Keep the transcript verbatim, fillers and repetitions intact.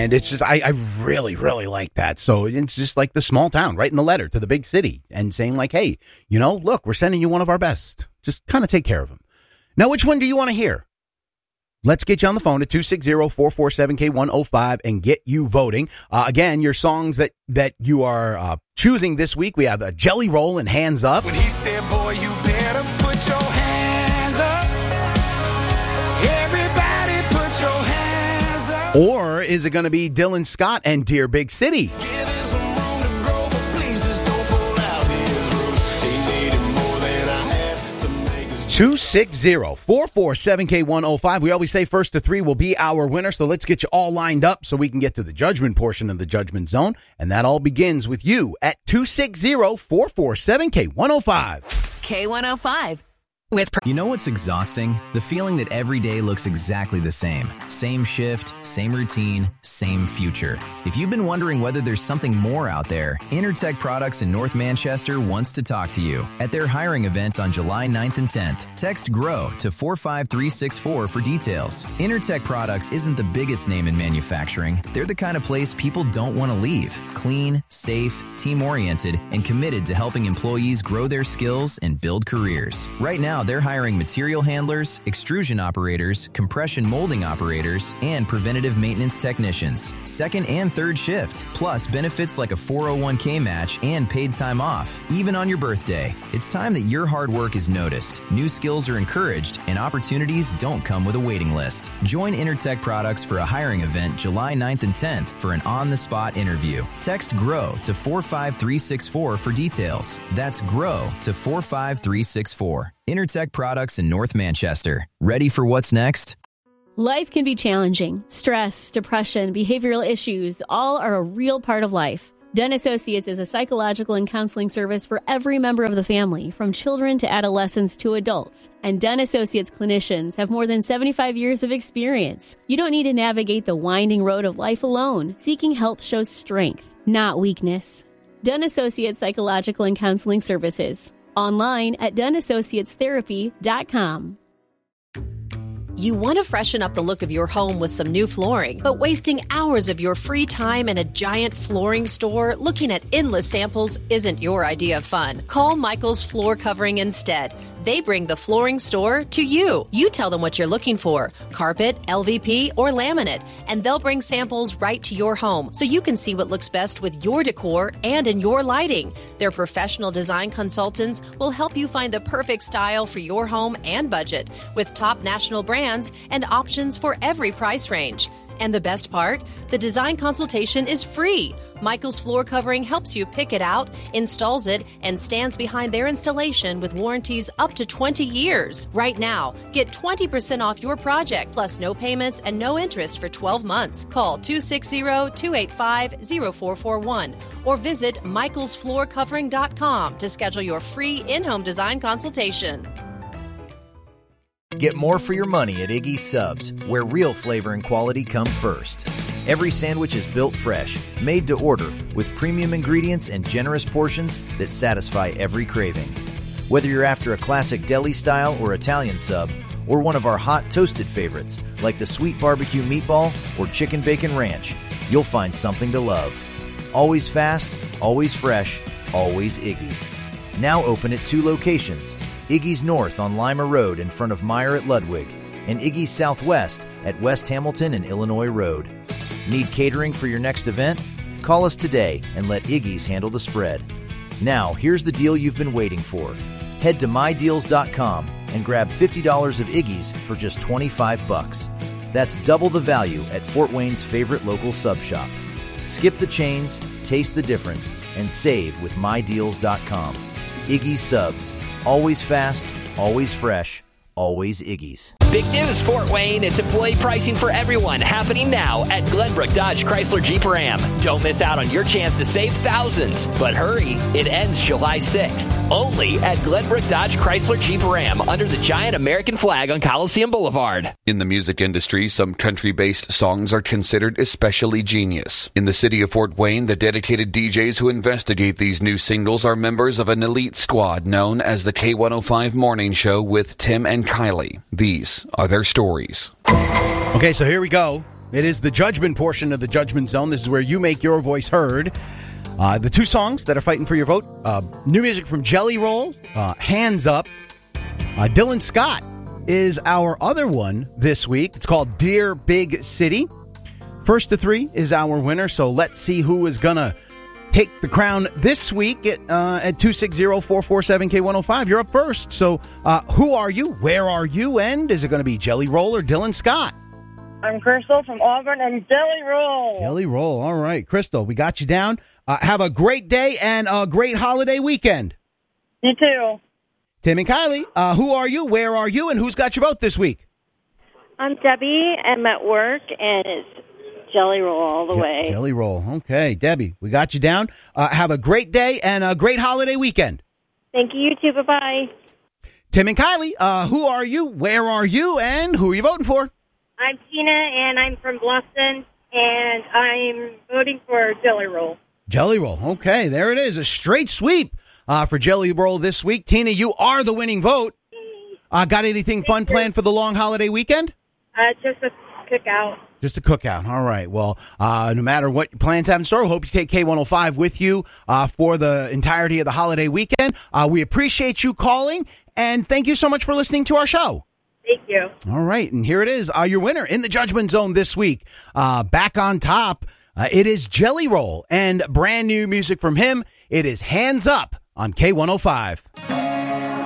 And it's just, I, I really, really like that. So it's just like the small town, writing the letter to the big city and saying like, hey, you know, look, we're sending you one of our best. Just kind of take care of them. Now, which one do you want to hear? Let's get you on the phone at two six zero, four four seven, K one oh five and get you voting. Uh, again, your songs that, that you are uh, choosing this week, we have a Jelly Roll and Hands Up. When he said, boy, you better put your hands up. Everybody put your hands up. Or is it going to be Dylan Scott and Dear Big City? two six zero, four four seven, K one oh five. We always say first to three will be our winner, so let's get you all lined up so we can get to the judgment portion of the Judgment Zone. And that all begins with you at two six zero, four four seven, K one oh five. K one oh five. With pr- You know what's exhausting? The feeling that every day looks exactly the same. Same shift, same routine, same future. If you've been wondering whether there's something more out there, Intertech Products in North Manchester wants to talk to you. At their hiring event on July ninth and tenth, text GROW to four five three six four for details. Intertech Products isn't the biggest name in manufacturing. They're the kind of place people don't want to leave. Clean, safe, team-oriented, and committed to helping employees grow their skills and build careers. Right now, they're hiring material handlers, extrusion operators, compression molding operators, and preventative maintenance technicians. Second and third shift, plus benefits like a four oh one k match and paid time off, even on your birthday. It's time that your hard work is noticed, new skills are encouraged, and opportunities don't come with a waiting list. Join Intertech Products for a hiring event July ninth and tenth for an on-the-spot interview. Text GROW to four five three six four for details. That's GROW to four five three six four. Intertech Products in North Manchester. Ready for what's next? Life can be challenging. Stress, depression, behavioral issues, all are a real part of life. Den Associates is a psychological and counseling service for every member of the family, from children to adolescents to adults. And Den Associates clinicians have more than seventy-five years of experience. You don't need to navigate the winding road of life alone. Seeking help shows strength, not weakness. Den Associates Psychological and Counseling Services. Online at den associates therapy dot com. You want to freshen up the look of your home with some new flooring, but wasting hours of your free time in a giant flooring store looking at endless samples isn't your idea of fun. Call Michael's Floor Covering instead. They bring the flooring store to you. You tell them what you're looking for, carpet, L V P, or laminate, and they'll bring samples right to your home so you can see what looks best with your decor and in your lighting. Their professional design consultants will help you find the perfect style for your home and budget with top national brands and options for every price range. And the best part? The design consultation is free. Michael's Floor Covering helps you pick it out, installs it, and stands behind their installation with warranties up to twenty years. Right now, get twenty percent off your project, plus no payments and no interest for twelve months. Call two six zero, two eight five, zero four four one or visit michaels floor covering dot com to schedule your free in-home design consultation. Get more for your money at Iggy's Subs, where real flavor and quality come first. Every sandwich is built fresh, made to order, with premium ingredients and generous portions that satisfy every craving. Whether you're after a classic deli style or Italian sub, or one of our hot toasted favorites like the sweet barbecue meatball or chicken bacon ranch, you'll find something to love. Always fast, always fresh, always Iggy's. Now open at two locations. Iggy's North on Lima Road in front of Meyer at Ludwig, and Iggy's Southwest at West Hamilton and Illinois Road. Need catering for your next event? Call us today and let Iggy's handle the spread. Now, here's the deal you've been waiting for. Head to my deals dot com and grab fifty dollars of Iggy's for just twenty-five bucks. That's double the value at Fort Wayne's favorite local sub shop. Skip the chains, taste the difference, and save with my deals dot com. Iggy's Subs. Always fast, always fresh, always Iggy's. Big news, Fort Wayne. It's employee pricing for everyone happening now at Glenbrook Dodge Chrysler Jeep Ram. Don't miss out on your chance to save thousands. But hurry, it ends July sixth. Only at Glenbrook Dodge Chrysler Jeep Ram under the giant American flag on Coliseum Boulevard. In the music industry, some country-based songs are considered especially genius. In the city of Fort Wayne, the dedicated D Js who investigate these new singles are members of an elite squad known as the K one oh five Morning Show with Tim and Kylie. These are their stories. Okay, so here we go. It is the judgment portion of the Judgment Zone. This is where you make your voice heard. Uh, the two songs that are fighting for your vote, uh, new music from Jelly Roll, uh, Hands Up. Uh, Dylan Scott is our other one this week. It's called Dear Big City. First to three is our winner, so let's see who is going to take the crown this week at, uh, at two six zero, four four seven, K one oh five. You're up first. So uh, who are you? Where are you? And is it going to be Jelly Roll or Dylan Scott? I'm Crystal from Auburn and Jelly Roll. Jelly Roll. All right, Crystal, we got you down. Uh, have a great day and a great holiday weekend. You too. Tim and Kylie, uh, who are you? Where are you? And who's got your vote this week? I'm Debbie. I'm at work, and it's Jelly Roll all the Je- way. Jelly Roll. Okay, Debbie, we got you down. Uh, have a great day and a great holiday weekend. Thank you. You too. Bye-bye. Tim and Kylie, uh, who are you? Where are you? And who are you voting for? I'm Tina, and I'm from Bluffton, and I'm voting for Jelly Roll. Jelly Roll. Okay, there it is. A straight sweep uh, for Jelly Roll this week. Tina, you are the winning vote. Uh, got anything fun planned for the long holiday weekend? Uh, just a cookout. Just a cookout. All right. Well, uh, no matter what your plans have in store, hope you take K one oh five with you uh, for the entirety of the holiday weekend. Uh, we appreciate you calling, and thank you so much for listening to our show. Thank you. All right. And here it is, uh, your winner in the Judgment Zone this week. Uh, back on top, uh, it is Jelly Roll, and brand new music from him. It is Hands Up on K one oh five.